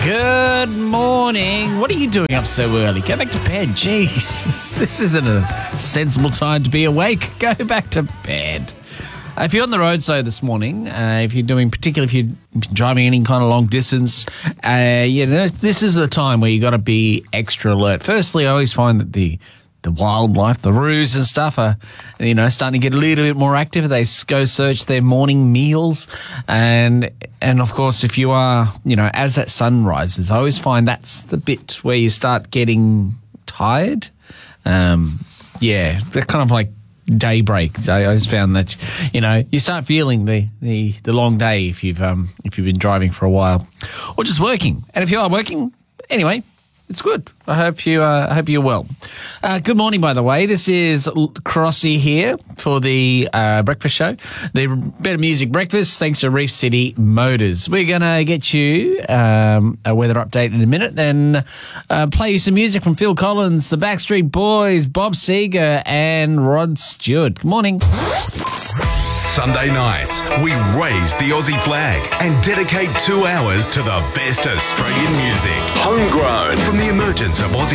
Good morning. What are you doing up so early? Go back to bed. Jeez, this isn't a sensible time to be awake. Go back to bed. If you're on the road, this morning, if you're driving any kind of long distance, this is the time where you got to be extra alert. Firstly, I always find that the wildlife, the roos and stuff are, starting to get a little bit more active. They go search their morning meals. And of course, if you are, as that sun rises, I always find that's the bit where you start getting tired. They're kind of like daybreak. I always found that, you start feeling the long day if you've been driving for a while or just working. And if you are working, anyway, it's good. I hope you're well. Good morning, by the way. This is Crossy here for the breakfast show, the Better Music Breakfast, thanks to Reef City Motors. We're going to get you a weather update in a minute, then play you some music from Phil Collins, the Backstreet Boys, Bob Seger, and Rod Stewart. Good morning. Sunday nights, we raise the Aussie flag and dedicate 2 hours to the best Australian music. Homegrown from the emergence of Aussie